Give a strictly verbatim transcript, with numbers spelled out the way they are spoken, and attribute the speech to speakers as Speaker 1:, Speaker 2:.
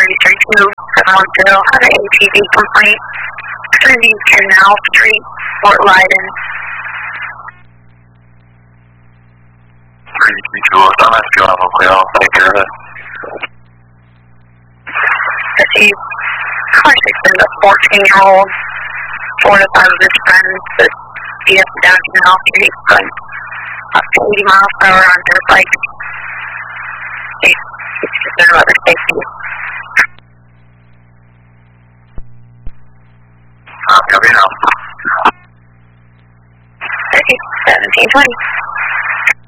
Speaker 1: three three two seven one zero had an A T V complaint concerning Canal Street, Fort Lyden.
Speaker 2: three three two oh seven, if you want to play, I'll take care of it.
Speaker 1: I see car six and a fourteen year old, four to five of his friends that B S down Canal Street, going up to eighty miles per hour on their bike. It's just another safety.
Speaker 2: Uh, copy now.
Speaker 1: Okay, seventeen twenty.